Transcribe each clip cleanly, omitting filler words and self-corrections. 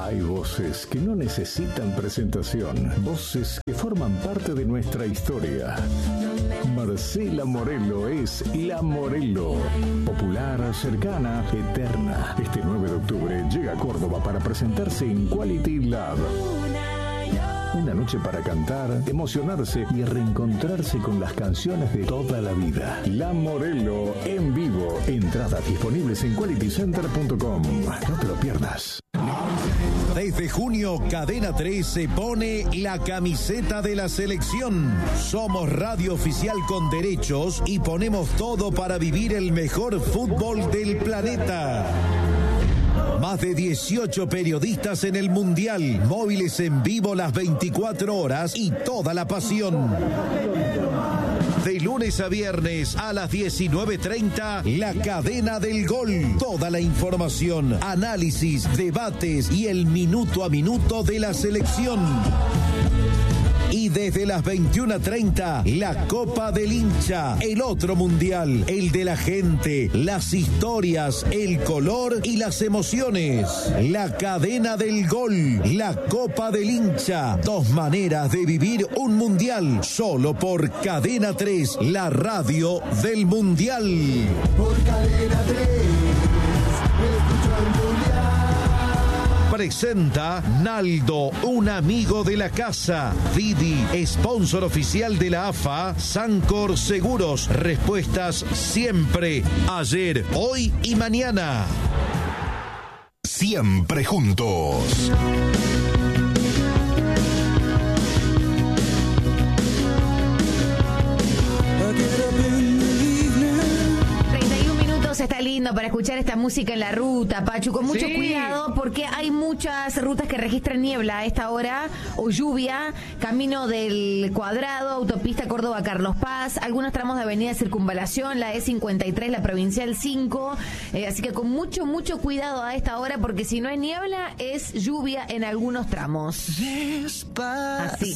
Hay voces que no necesitan presentación, voces que forman parte de nuestra historia. Marcela Morelo es La Morelo, popular, cercana, eterna. Este 9 de octubre llega a Córdoba para presentarse en Quality Lab. Una noche para cantar, emocionarse y reencontrarse con las canciones de toda la vida. La Morelo en vivo. Entradas disponibles en qualitycenter.com. No te lo pierdas. Desde junio, Cadena 3 se pone la camiseta de la selección. Somos radio oficial con derechos y ponemos todo para vivir el mejor fútbol del planeta. Más de 18 periodistas en el Mundial, móviles en vivo las 24 horas y toda la pasión. De lunes a viernes a las 19:30, La Cadena del Gol. Toda la información, análisis, debates y el minuto a minuto de la selección. Y desde las 21:30, la Copa del Hincha, el otro mundial, el de la gente, las historias, el color y las emociones. La Cadena del Gol, la Copa del Hincha, 2 maneras de vivir un mundial, solo por Cadena 3, la radio del mundial. Por Cadena 3, escucho el mundial. Presenta Naldo, un amigo de la casa. Didi, sponsor oficial de la AFA. Sancor Seguros, respuestas siempre, ayer, hoy y mañana. Siempre juntos. Está lindo para escuchar esta música en la ruta, Pachu, con mucho cuidado porque hay muchas rutas que registran niebla a esta hora o lluvia, camino del Cuadrado, autopista Córdoba-Carlos Paz, algunos tramos de avenida Circunvalación, la E53, la Provincial 5, así que con mucho cuidado a esta hora porque si no es niebla es lluvia en algunos tramos. Así.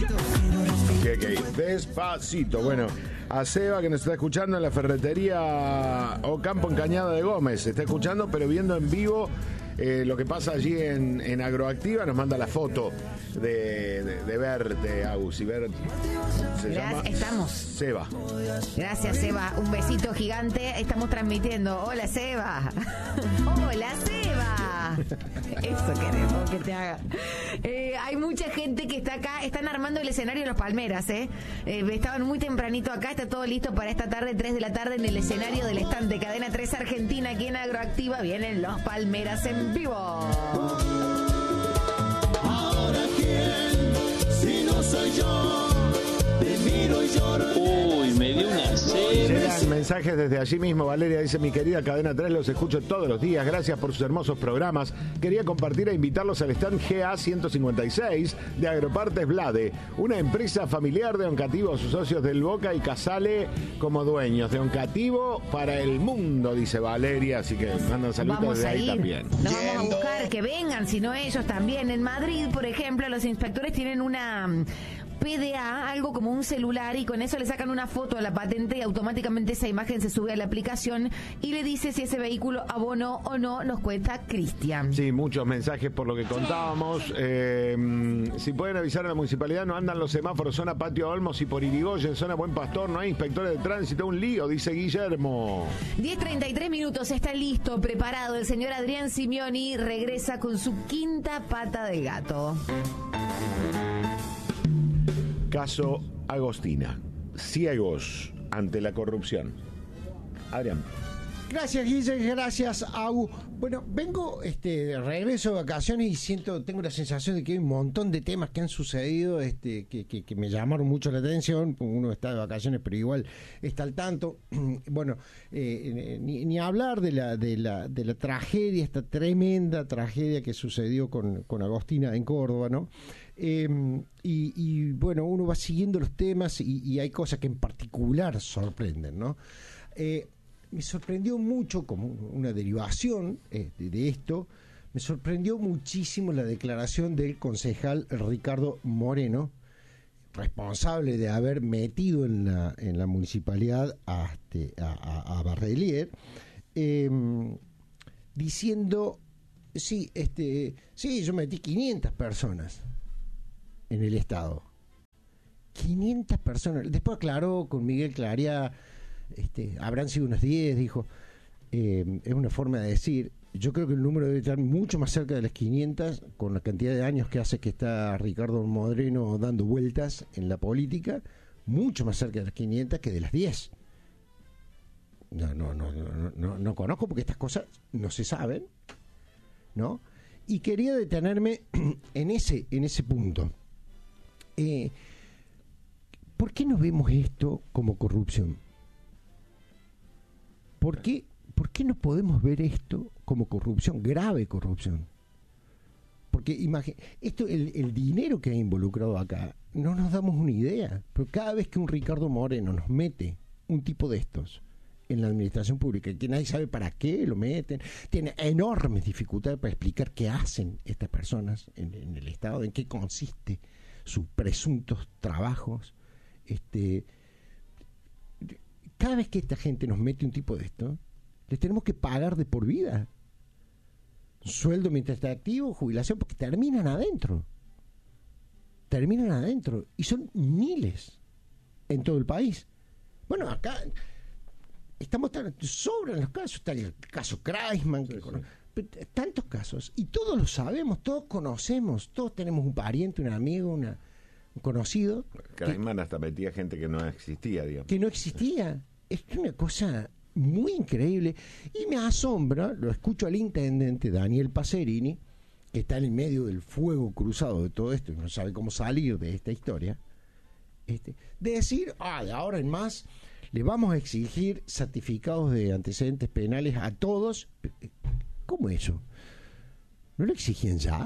Despacito. Bueno, a Seba que nos está escuchando en la ferretería Ocampo en Cañada de Gómez, se está escuchando pero viendo en vivo lo que pasa allí en Agroactiva. Nos manda la foto de verte, Agus, y ver se llama estamos Seba. Gracias, Seba, un besito gigante. Estamos transmitiendo. Hola, Seba. Hola, Seba. Eso queremos que te haga. Hay mucha gente que está acá. Están armando el escenario de Los Palmeras, estaban muy tempranito acá. Está todo listo para esta tarde, 3 de la tarde, en el escenario del stand de Cadena 3 Argentina, aquí en Agroactiva. Vienen Los Palmeras en vivo. Ahora quién, si no soy yo, te miro y lloro. Uy, me dio una sed. Llegan mensajes desde allí mismo. Valeria dice: mi querida Cadena 3, los escucho todos los días. Gracias por sus hermosos programas. Quería compartir e invitarlos al stand GA 156 de Agropartes Blade, una empresa familiar de Oncativo, sus socios del Boca y Casale como dueños de Oncativo para el mundo, dice Valeria. Así que mandan saludos Vamos desde a ahí ir. también. Nos vamos a buscar que vengan, si no ellos también. En Madrid, por ejemplo, los inspectores tienen una PDA, algo como un celular, y con eso le sacan una foto a la patente y automáticamente esa imagen se sube a la aplicación y le dice si ese vehículo abonó o no. Nos cuenta Cristian. Sí, muchos mensajes por lo que contábamos. Si pueden avisar a la municipalidad, no andan los semáforos zona Patio Olmos y por Irigoyen, zona Buen Pastor, no hay inspectores de tránsito, un lío, dice Guillermo. 10:33 minutos, está listo, preparado. El señor Adrián Simioni regresa con su quinta pata de gato. Caso Agostina. Ciegos ante la corrupción. Adrián. Gracias, Guille, gracias, Au. Bueno, vengo de regreso de vacaciones y tengo la sensación de que hay un montón de temas que han sucedido que me llamaron mucho la atención. Uno está de vacaciones, pero igual está al tanto. Bueno, ni hablar de la tragedia, esta tremenda tragedia que sucedió con Agostina en Córdoba, ¿no? Y bueno, uno va siguiendo los temas y hay cosas que en particular sorprenden, ¿no? Me sorprendió mucho, como una derivación de esto, me sorprendió muchísimo la declaración del concejal Ricardo Moreno, responsable de haber metido en la municipalidad a Barrelier, diciendo Sí, yo metí 500 personas en el Estado. 500 personas. Después aclaró con Miguel Claria, habrán sido unos 10, dijo. Es una forma de decir. Yo creo que el número debe estar mucho más cerca de las 500, con la cantidad de años que hace que está Ricardo Moreno dando vueltas en la política, mucho más cerca de las 500 que de las 10. No conozco porque estas cosas no se saben, ¿no? Y quería detenerme en ese punto. ¿Por qué no vemos esto como corrupción? ¿Por qué no podemos ver esto como corrupción, grave corrupción? Porque el dinero que ha involucrado acá, no nos damos una idea. Pero cada vez que un Ricardo Moreno nos mete un tipo de estos en la administración pública, que nadie sabe para qué lo meten, tiene enormes dificultades para explicar qué hacen estas personas en el Estado, en qué consiste sus presuntos trabajos. Cada vez que esta gente nos mete un tipo de esto, les tenemos que pagar de por vida. Sueldo mientras está activo, jubilación, porque terminan adentro. Y son miles en todo el país. Bueno, acá sobran los casos. Está el caso Kreisman, tantos casos. Y todos lo sabemos, todos conocemos, todos tenemos un pariente, un amigo, un conocido. Kreisman hasta metía gente que no existía, digamos. Que no existía. Es una cosa muy increíble. Y me asombra, lo escucho al intendente Daniel Pacerini, que está en el medio del fuego cruzado de todo esto y no sabe cómo salir de esta historia, de decir, de ahora en más le vamos a exigir certificados de antecedentes penales a todos. ¿Cómo eso? ¿No lo exigen ya?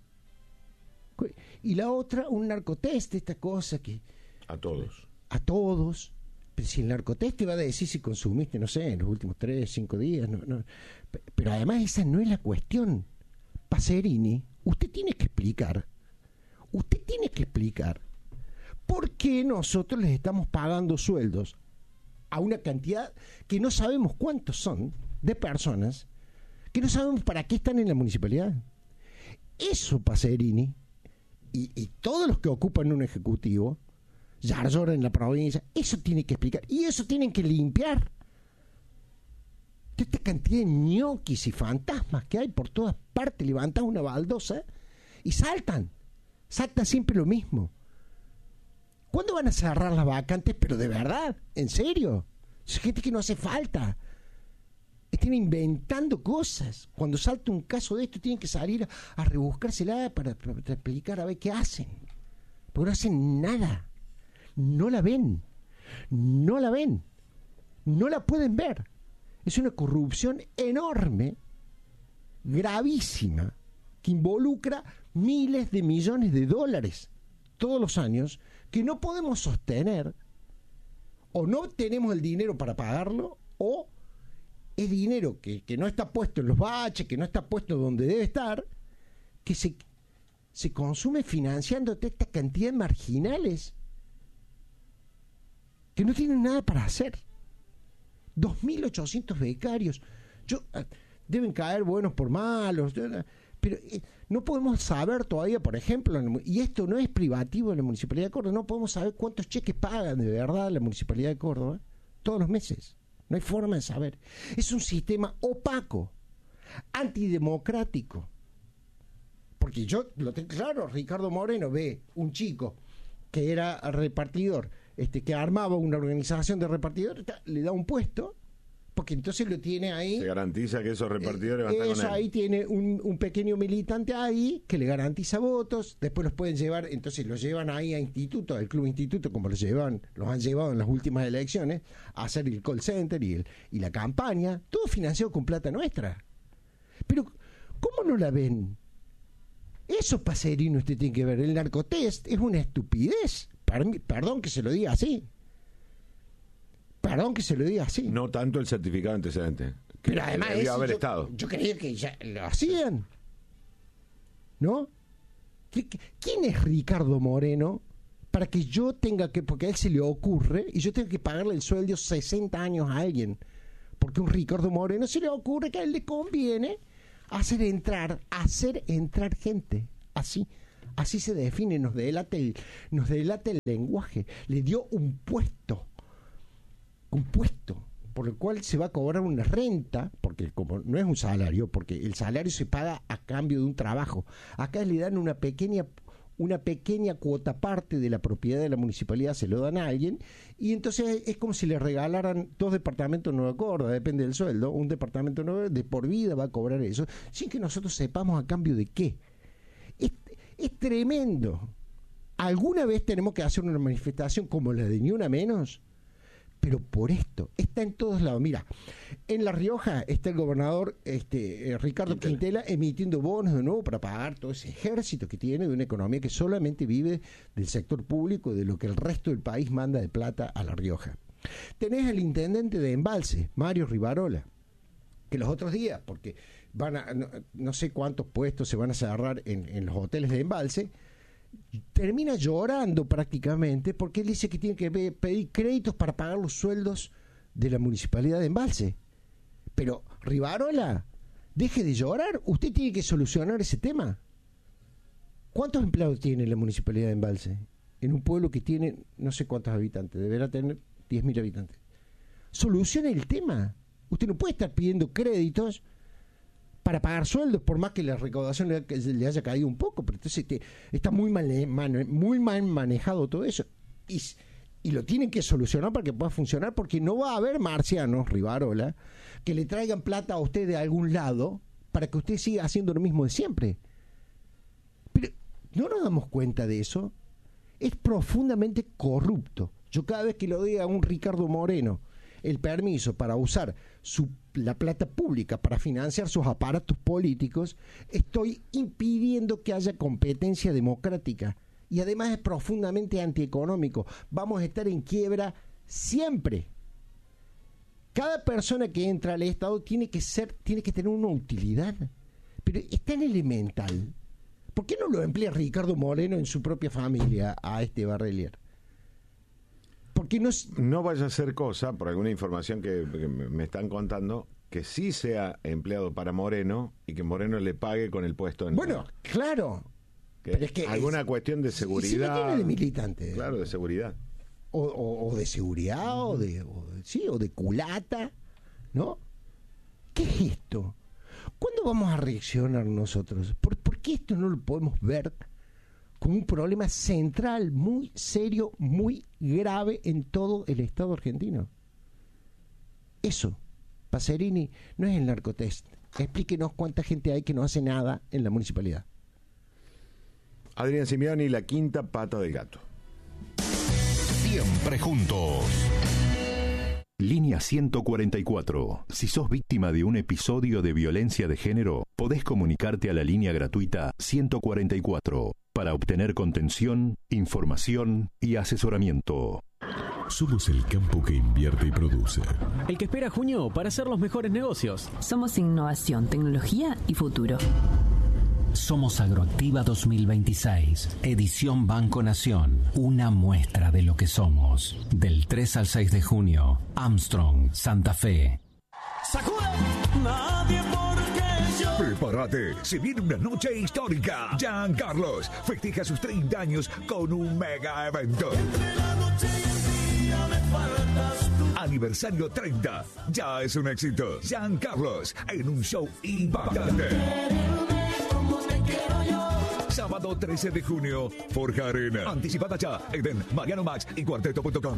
Y la otra, un narcotest, esta cosa que... A todos. Pero si el narcotest te va a decir si consumiste, no sé, en los últimos 3, 5 días. No. Pero además esa no es la cuestión. Pacerini, usted tiene que explicar por qué nosotros les estamos pagando sueldos a una cantidad que no sabemos cuántos son, de personas que no sabemos para qué están en la municipalidad. Eso, Pacerini, y todos los que ocupan un ejecutivo, Yarlora en la provincia, eso tiene que explicar, y eso tienen que limpiar. Esta cantidad de ñoquis y fantasmas que hay por todas partes, levantás una baldosa y saltan siempre lo mismo. ¿Cuándo van a cerrar las vacantes? Pero de verdad, en serio, es gente que no hace falta. Están inventando cosas. Cuando salta un caso de esto tienen que salir a rebuscársela para explicar a ver qué hacen, porque no hacen nada. No la ven, no la pueden ver. Es una corrupción enorme, gravísima, que involucra miles de millones de dólares todos los años, que no podemos sostener, o no tenemos el dinero para pagarlo, o es dinero que no está puesto en los baches, que no está puesto donde debe estar, que se consume financiando toda esta cantidad de marginales que no tienen nada para hacer. 2.800 becarios. Deben caer buenos por malos, pero no podemos saber todavía, por ejemplo, y esto no es privativo de la Municipalidad de Córdoba, no podemos saber cuántos cheques pagan de verdad la Municipalidad de Córdoba todos los meses. No hay forma de saber. Es un sistema opaco, antidemocrático. Porque yo lo tengo claro, Ricardo Moreno ve un chico que era repartidor, que armaba una organización de repartidores, le da un puesto, porque entonces lo tiene ahí. Se garantiza que esos repartidores van a estar con él. Ahí tiene un pequeño militante ahí que le garantiza votos, después los pueden llevar, entonces los llevan ahí a instituto, al club instituto, como los han llevado en las últimas elecciones, a hacer el call center y la campaña, todo financiado con plata nuestra. Pero, ¿cómo no la ven? Eso, Pacerini, usted tiene que ver. El narcotest es una estupidez. Perdón que se lo diga así. No tanto el certificado de antecedentes. Pero además yo creía que ya lo hacían. ¿No? ¿Quién es Ricardo Moreno para que yo tenga que, porque a él se le ocurre, y yo tengo que pagarle el sueldo 60 años a alguien? Porque a un Ricardo Moreno se le ocurre que a él le conviene hacer entrar gente, así se define, nos delata el lenguaje. Le dio un puesto por el cual se va a cobrar una renta, porque como no es un salario, porque el salario se paga a cambio de un trabajo. Acá le dan una pequeña cuota parte de la propiedad de la municipalidad, se lo dan a alguien, y entonces es como si le regalaran 2 departamentos en Nueva Córdoba, depende del sueldo, un departamento nuevo de por vida va a cobrar eso, sin que nosotros sepamos a cambio de qué. Es tremendo. Alguna vez tenemos que hacer una manifestación como la de Ni Una Menos, pero por esto, está en todos lados. Mira, en La Rioja está el gobernador Ricardo Quintela emitiendo bonos de nuevo para pagar todo ese ejército que tiene de una economía que solamente vive del sector público, de lo que el resto del país manda de plata a La Rioja. Tenés al intendente de Embalse, Mario Rivarola, que los otros días, porque no sé cuántos puestos se van a cerrar en los hoteles de Embalse, termina llorando prácticamente porque él dice que tiene que pedir créditos para pagar los sueldos de la municipalidad de Embalse. Pero Rivarola, deje de llorar, usted tiene que solucionar ese tema. ¿Cuántos empleados tiene la municipalidad de Embalse? En un pueblo que tiene no sé cuántos habitantes, deberá tener 10.000 habitantes. Solucione el tema. Usted no puede estar pidiendo créditos para pagar sueldos, por más que la recaudación le haya caído un poco, pero entonces está muy mal manejado todo eso. Y lo tienen que solucionar para que pueda funcionar, porque no va a haber marcianos, Rivarola, que le traigan plata a usted de algún lado para que usted siga haciendo lo mismo de siempre. Pero no nos damos cuenta de eso. Es profundamente corrupto. Yo cada vez que lo diga a un Ricardo Moreno el permiso para usar la plata pública para financiar sus aparatos políticos, estoy impidiendo que haya competencia democrática. Y además es profundamente antieconómico. Vamos a estar en quiebra siempre. Cada persona que entra al Estado tiene que tener una utilidad. Pero es tan elemental. ¿Por qué no lo emplea Ricardo Moreno en su propia familia a este Barrelier? Porque no vaya a ser cosa, por alguna información que me están contando, que sí sea empleado para Moreno y que Moreno le pague con el puesto en... Bueno, claro. Pero es que alguna cuestión de seguridad. Si tiene de militante. Claro, de seguridad. O de seguridad, o de culata, ¿no? ¿Qué es esto? ¿Cuándo vamos a reaccionar nosotros? ¿Por qué esto no lo podemos ver como un problema central, muy serio, muy grave en todo el Estado argentino? Eso, Pacerini, no es el narcotest. Explíquenos cuánta gente hay que no hace nada en la municipalidad. Adrián Simeoni, la quinta pata del gato. Siempre juntos. Línea 144. Si sos víctima de un episodio de violencia de género, podés comunicarte a la línea gratuita 144 para obtener contención, información y asesoramiento. Somos el campo que invierte y produce. El que espera junio para hacer los mejores negocios. Somos innovación, tecnología y futuro. Somos Agroactiva 2026, edición Banco Nación, una muestra de lo que somos. Del 3 al 6 de junio, Armstrong, Santa Fe. Nadie porque yo. Prepárate, se viene una noche histórica. Jean Carlos festeja sus 30 años con un mega evento. Entre la noche y el día me faltas tú. Aniversario 30, ya es un éxito. Jean Carlos en un show impactante. Sábado 13 de junio, Forja Arena. Anticipada ya en Mariano Max y Cuarteto.com.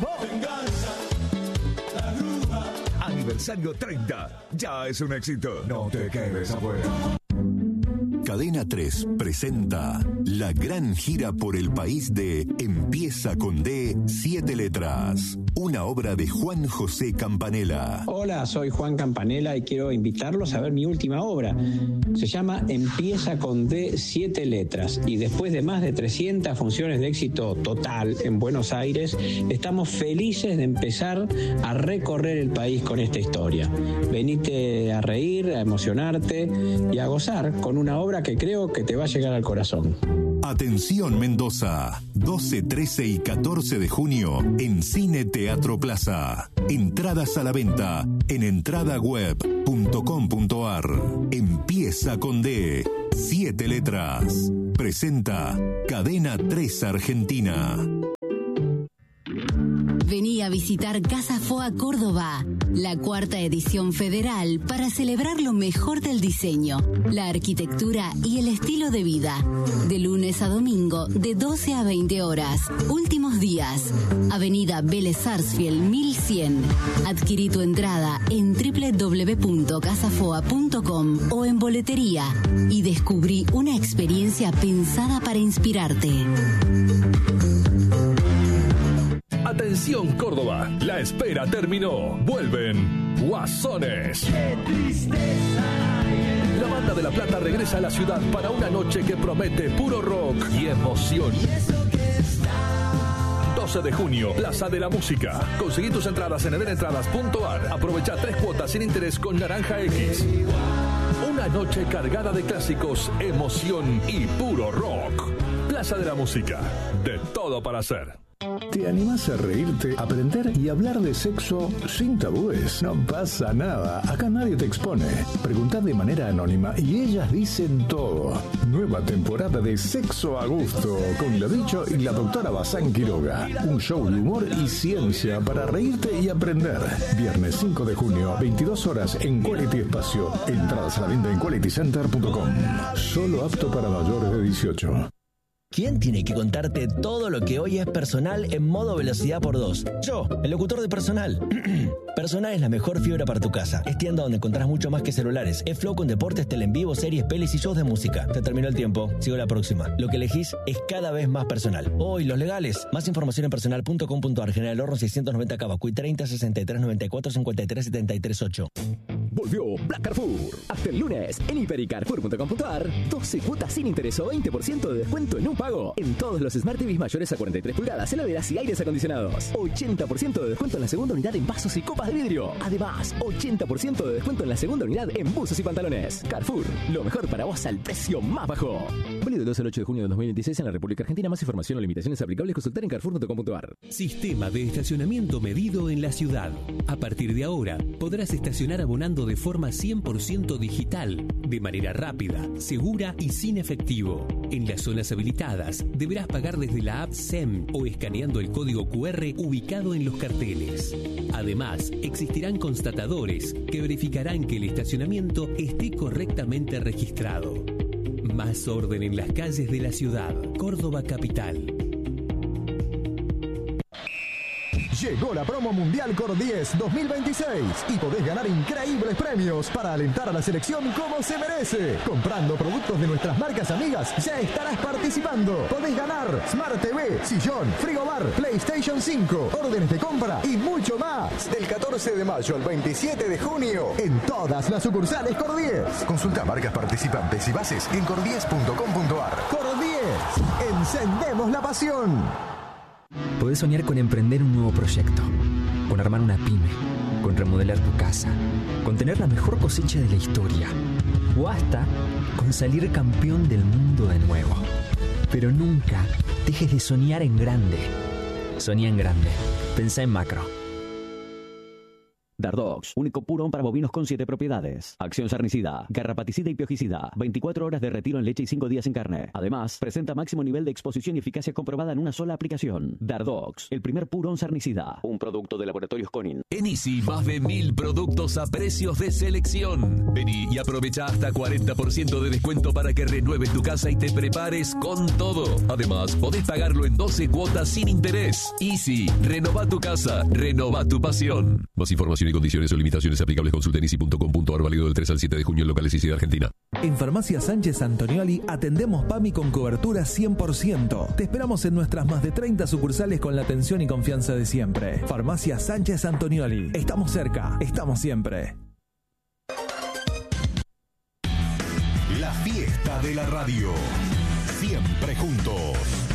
Aniversario 30, ya es un éxito. No te quedes afuera. Cadena 3 presenta la gran gira por el país de Empieza con D, 7 letras. Una obra de Juan José Campanella. Hola, soy Juan Campanella y quiero invitarlos a ver mi última obra. Se llama Empieza con D, 7 letras. Y después de más de 300 funciones de éxito total en Buenos Aires, estamos felices de empezar a recorrer el país con esta historia. Venite a reír, a emocionarte y a gozar con una obra que creo que te va a llegar al corazón. Atención Mendoza, 12, 13 y 14 de junio en Cine Teatro Plaza. Entradas a la venta en entradaweb.com.ar. Empieza con D, 7 letras. Presenta Cadena 3 Argentina. Vení a visitar Casa Foa Córdoba, la 4ª edición federal para celebrar lo mejor del diseño, la arquitectura y el estilo de vida. De lunes a domingo, de 12 a 20 horas. Últimos días. Avenida Vélez Sarsfield 1100. Adquirí tu entrada en www.casafoa.com o en boletería y descubrí una experiencia pensada para inspirarte. Atención Córdoba, la espera terminó. Vuelven Guasones. ¡Qué tristeza! La banda de La Plata regresa a la ciudad para una noche que promete puro rock y emoción. 12 de junio, Plaza de la Música. Conseguí tus entradas en edenentradas.ar. Aprovecha 3 cuotas sin interés con Naranja X. Una noche cargada de clásicos, emoción y puro rock. Plaza de la Música. De todo para hacer. ¿Te animás a reírte, aprender y hablar de sexo sin tabúes? No pasa nada, acá nadie te expone. Preguntá de manera anónima y ellas dicen todo. Nueva temporada de Sexo a Gusto con la Bicho y la doctora Bazán Quiroga. Un show de humor y ciencia para reírte y aprender. Viernes 5 de junio, 22 horas en Quality Espacio. Entradas a la venta en qualitycenter.com. Solo apto para mayores de 18. ¿Quién tiene que contarte todo lo que hoy es Personal en modo velocidad por 2? Yo, el locutor de Personal. Personal es la mejor fibra para tu casa. Es tienda donde encontrás mucho más que celulares. Es flow con deportes, tele en vivo, series, pelis y shows de música. Se terminó el tiempo. Sigo la próxima. Lo que elegís es cada vez más Personal. Hoy, los legales. Más información en personal.com.ar. General Horno 690 Cavacuy 30 63 94 53 73 8. Volvió Black Carrefour. Hasta el lunes en hipercarrefour.com.ar. 12 cuotas sin interés o 20% de descuento en un pago en todos los Smart TVs mayores a 43 pulgadas, heladeras y aires acondicionados. 80% de descuento en la segunda unidad en vasos y copas de vidrio. Además, 80% de descuento en la segunda unidad en buzos y pantalones. Carrefour, lo mejor para vos al precio más bajo. Válido del 12 al 8 de junio de 2026 en la República Argentina. Más información o limitaciones aplicables consultar en carrefour.com.ar. Sistema de estacionamiento medido en la ciudad. A partir de ahora, podrás estacionar abonando de forma 100% digital, de manera rápida, segura y sin efectivo. En las zonas habilitadas, deberás pagar desde la app SEM o escaneando el código QR ubicado en los carteles. Además, existirán constatadores que verificarán que el estacionamiento esté correctamente registrado. Más orden en las calles de la ciudad. Córdoba Capital. Llegó la promo mundial Cor 10 2026 y podés ganar increíbles premios para alentar a la selección como se merece. Comprando productos de nuestras marcas amigas ya estarás participando. Podés ganar Smart TV, sillón, frigobar, PlayStation 5, órdenes de compra y mucho más. Del 14 de mayo al 27 de junio en todas las sucursales Cor 10. Consulta marcas participantes y bases en cor10.com.ar. Cor 10, encendemos la pasión. Podés soñar con emprender un nuevo proyecto, con armar una pyme, con remodelar tu casa, con tener la mejor cosecha de la historia, o hasta con salir campeón del mundo de nuevo. Pero nunca dejes de soñar en grande. Soñá en grande. Pensá en macro. Dardox, único purón para bovinos con 7 propiedades. Acción sarnicida, garrapaticida y piojicida. 24 horas de retiro en leche y 5 días en carne. Además, presenta máximo nivel de exposición y eficacia comprobada en una sola aplicación. Dardox, el primer purón sarnicida. Un producto de Laboratorios Conin. En Easy, más de 1000 productos a precios de selección. Vení y aprovecha hasta 40% de descuento para que renueves tu casa y te prepares con todo. Además, podés pagarlo en 12 cuotas sin interés. Easy, renova tu casa, renova tu pasión. Más información y condiciones o limitaciones aplicables consulta en easy.com.ar, válido del 3 al 7 de junio en locales Easy de Argentina. En Farmacia Sánchez Antonioli atendemos PAMI con cobertura 100%. Te esperamos en nuestras más de 30 sucursales con la atención y confianza de siempre. Farmacia Sánchez Antonioli. Estamos cerca, estamos siempre. La fiesta de la radio. Siempre juntos.